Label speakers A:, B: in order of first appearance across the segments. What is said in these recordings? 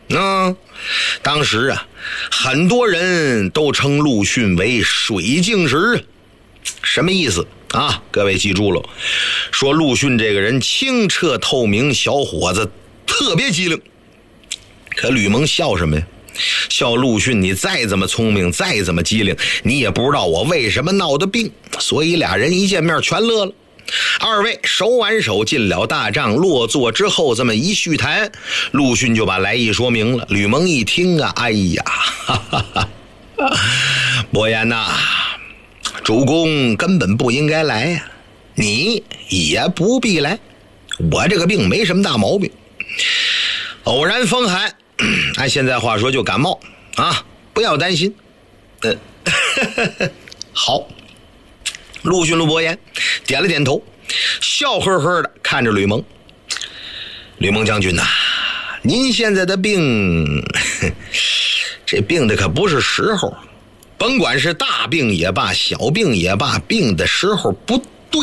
A: 当时啊，很多人都称陆逊为水镜石，什么意思啊？各位记住了，说陆逊这个人清澈透明，小伙子特别机灵。可吕蒙笑什么呀？笑陆逊，你再怎么聪明，再怎么机灵，你也不知道我为什么闹的病。所以俩人一见面全乐了。二位手挽手进了大帐，落座之后这么一叙谈，陆逊就把来意说明了。吕蒙一听啊，哎呀，哈哈哈，伯言呐，主公根本不应该来呀，你也不必来，我这个病没什么大毛病，偶然风寒，按现在话说就感冒啊，不要担心。好，陆逊陆伯言点了点头，笑呵呵的看着吕蒙。吕蒙将军呐，您现在的病，这病的可不是时候，甭管是大病也罢，小病也罢，病的时候不对。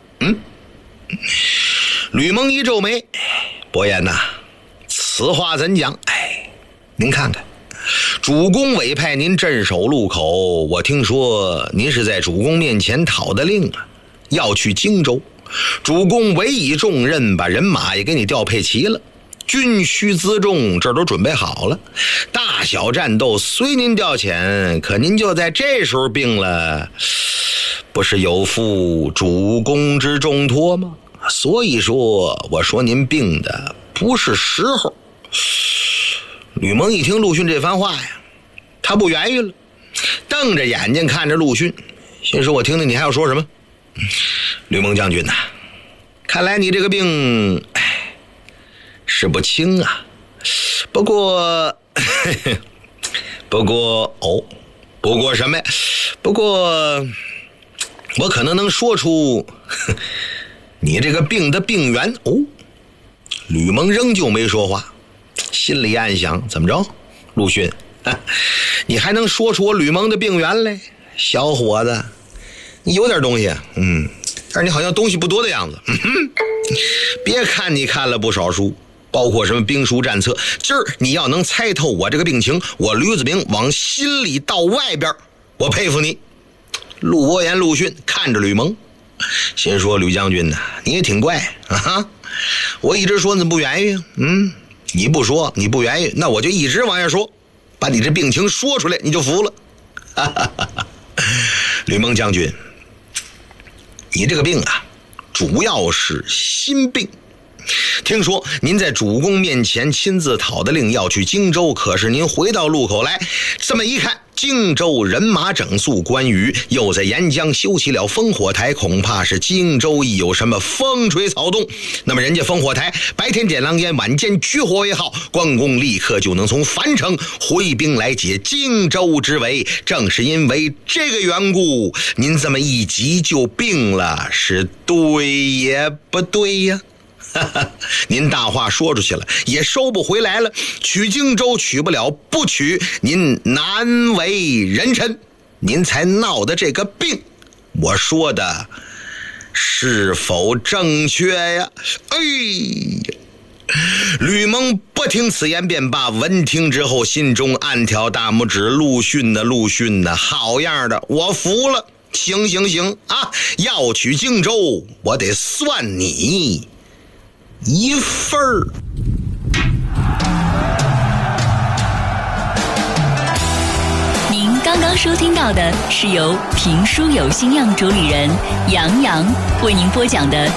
A: 吕蒙一皱眉，伯言呐，此话怎讲？您看看，主公委派您镇守路口，我听说您是在主公面前讨的令啊，要去荆州。主公委以重任，把人马也给你调配齐了，军需辎重这都准备好了，大小战斗随您调遣。可您就在这时候病了，不是有负主公之重托吗？所以说我说您病的不是时候。吕蒙一听陆逊这番话呀，他不言语了，瞪着眼睛看着陆逊，心说我听听你还要说什么。吕蒙将军呐，看来你这个病是不轻啊，不过什么呀？不过我可能说出你这个病的病源哦。吕蒙仍旧没说话，心里暗想，怎么着，陆逊，你还能说出我吕蒙的病源来？小伙子，你有点东西，但是你好像东西不多的样子。别看你看了不少书，包括什么兵书战策，今儿你要能猜透我这个病情，我吕子明往心里到外边，我佩服你。陆伯言陆逊看着吕蒙，心说吕将军呢，你也挺怪啊！我一直说你不言语，你不说，你不言语，那我就一直往下说，把你这病情说出来，你就服了。吕蒙将军，你这个病啊，主要是心病。听说您在主公面前亲自讨的令要去荆州，可是您回到路口来，这么一看，荆州人马整肃，关羽又在沿江修起了烽火台，恐怕是荆州一有什么风吹草动，那么人家烽火台白天点狼烟，晚间举火为号，关公立刻就能从樊城回兵来解荆州之围。正是因为这个缘故，您这么一急就病了，是对也不对呀？您大话说出去了，也收不回来了，取荆州取不了，不取您难为人臣，您才闹的这个病，我说的是否正确呀？吕蒙不听此言便罢，闻听之后心中暗挑大拇指，陆逊呢，好样的，我服了，行啊，要取荆州，我得算你一份儿。
B: 您刚刚收听到的是由评书有心样主理人杨洋为您播讲的